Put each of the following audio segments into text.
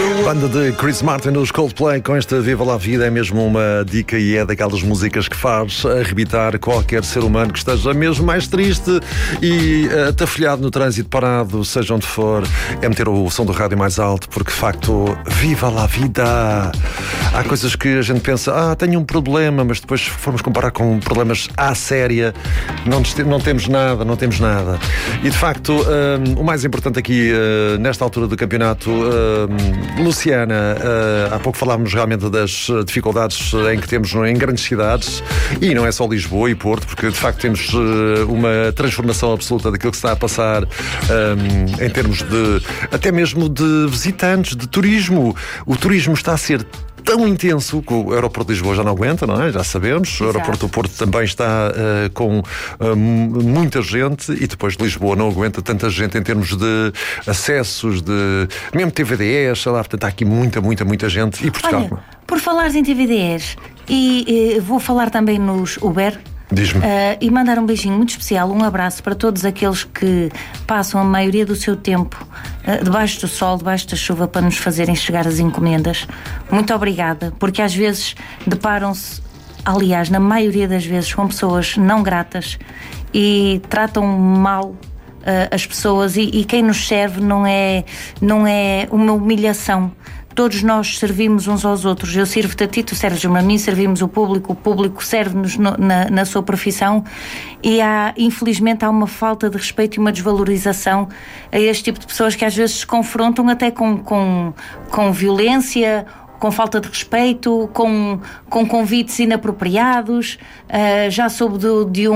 Banda de Chris Martin nos Coldplay com esta Viva la Vida é mesmo uma dica e é daquelas músicas que faz arrebitar qualquer ser humano que esteja mesmo mais triste e atafolhado no trânsito, parado, seja onde for, é meter o som do rádio mais alto, porque de facto, Viva la Vida! Há coisas que a gente pensa, tenho um problema, mas depois formos comparar com problemas à séria, não temos nada. E de facto, o mais importante aqui, nesta altura do campeonato, Luciana, há pouco falámos realmente das dificuldades em que temos em grandes cidades, e não é só Lisboa e Porto, porque de facto temos uma transformação absoluta daquilo que se está a passar em termos de, até mesmo de visitantes, de turismo. O turismo está a ser tão intenso que o aeroporto de Lisboa já não aguenta, não é? Já sabemos. Exato. O aeroporto do Porto também está com muita gente, e depois de Lisboa não aguenta tanta gente em termos de acessos, de mesmo TVDEs, sei lá, portanto há aqui muita gente. E Portugal. Olha, por falares em TVDEs, e vou falar também nos Uber. Diz-me. E mandar um beijinho muito especial, um abraço para todos aqueles que passam a maioria do seu tempo debaixo do sol, debaixo da chuva, para nos fazerem chegar as encomendas. Muito obrigada, porque às vezes deparam-se, aliás, na maioria das vezes, com pessoas não gratas e tratam mal as pessoas, e quem nos serve não é uma humilhação. Todos nós servimos uns aos outros. Eu sirvo-te a ti, tu serves-me a mim, servimos o público serve-nos na sua profissão, e infelizmente há uma falta de respeito e uma desvalorização a este tipo de pessoas que às vezes se confrontam até com violência, com falta de respeito, com convites inapropriados. Já soube de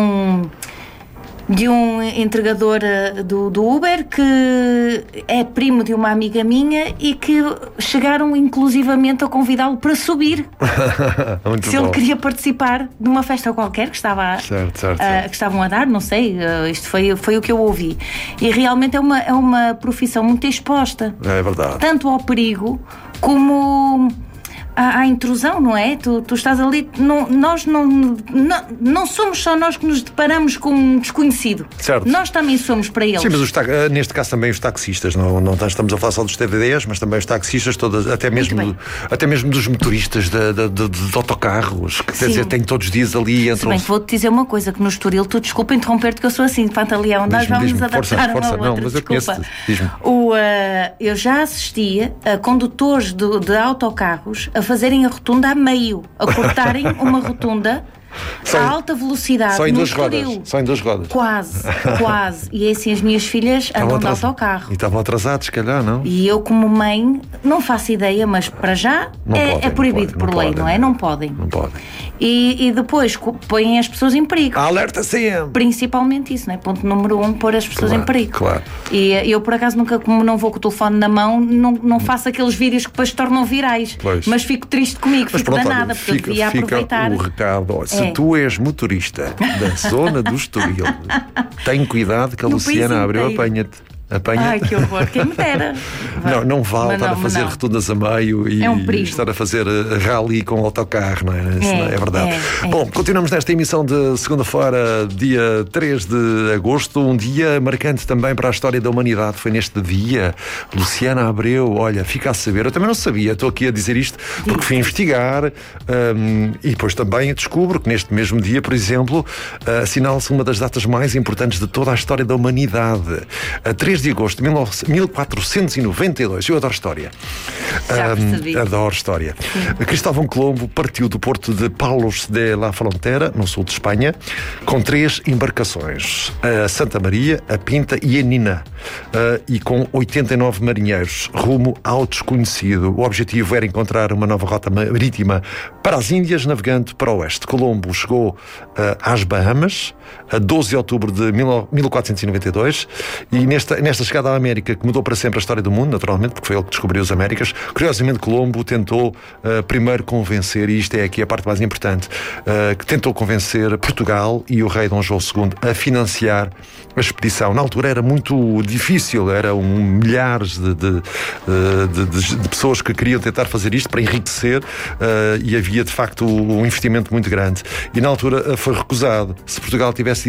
um entregador do Uber que é primo de uma amiga minha, e que chegaram inclusivamente a convidá-lo para subir se ele queria participar de uma festa qualquer que estava que estavam a dar, não sei, isto foi o que eu ouvi, e realmente é uma profissão muito exposta, é verdade, tanto ao perigo como à intrusão, não é? Tu estás ali, nós não somos só nós que nos deparamos com um desconhecido. Certo. Nós também somos para eles. Sim, mas neste caso também os taxistas, não estamos a falar só dos TVDs, mas também os taxistas, até mesmo dos motoristas de autocarros, que quer dizer, têm todos os dias ali entre. Se bem que vou-te dizer uma coisa, que no Estoril, tu desculpa interromper-te, que eu sou assim, de Pantaleão, nós vamos adaptar uma outra. Não, mas desculpa. Eu eu já assistia a condutores de autocarros a fazerem a rotunda a meio, a cortarem uma rotunda a alta velocidade. Só em duas rodas. Quase. E é assim, as minhas filhas andam de autocarro. E estavam atrasados, se calhar, não? E eu, como mãe, não faço ideia, mas para já é proibido por lei, não é? Não podem. E depois põem as pessoas em perigo. Alerta sempre! Principalmente isso, não é? Ponto número 1, pôr as pessoas em perigo. Claro. E eu, por acaso, nunca, como não vou com o telefone na mão, não faço aqueles vídeos que depois se tornam virais. Pois. Mas fico triste comigo, fico danada, porque eu devia aproveitar. O recado, se tu és motorista da zona do Estoril, tem cuidado que a Luciana Abreu apanha-te. Ai, que horror, quem me dera. Não vale estar a fazer rotundas a meio e estar a fazer rally com autocarro, não é? Isso não é verdade. Bom, continuamos nesta emissão de segunda-feira, dia 3 de agosto, um dia marcante também para a história da humanidade. Foi neste dia, Luciana Abreu, olha, fica a saber, eu também não sabia, estou aqui a dizer isto porque fui investigar, e depois também descubro que neste mesmo dia, por exemplo, assinala-se uma das datas mais importantes de toda a história da humanidade. 3 de agosto de 1492. Eu adoro história. Adoro história. Cristóvão Colombo partiu do porto de Palos de la Frontera, no sul de Espanha, com 3 embarcações: a Santa Maria, a Pinta e a Nina, e com 89 marinheiros, rumo ao desconhecido. O objetivo era encontrar uma nova rota marítima para as Índias, navegando para o oeste. Colombo chegou às Bahamas a 12 de outubro de 1492, e nesta chegada à América, que mudou para sempre a história do mundo, naturalmente, porque foi ele que descobriu as Américas, curiosamente Colombo tentou primeiro convencer, e isto é aqui a parte mais importante, que tentou convencer Portugal e o rei Dom João II a financiar a expedição. Na altura era muito difícil, eram milhares de pessoas que queriam tentar fazer isto para enriquecer, e havia de facto um investimento muito grande, e na altura foi recusado. Se Portugal tivesse